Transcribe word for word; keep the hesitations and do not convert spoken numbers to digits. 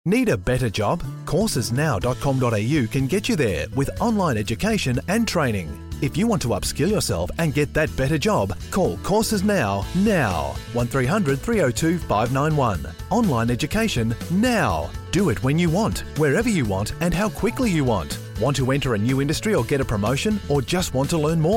Need a better job? courses now dot com dot a u can get you there with online education and training. If you want to upskill yourself and get that better job, call Courses Now, now. one three hundred, three oh two, five nine one. Online education now. Do it when you want, wherever you want and how quickly you want. Want to enter a new industry or get a promotion, or just want to learn more?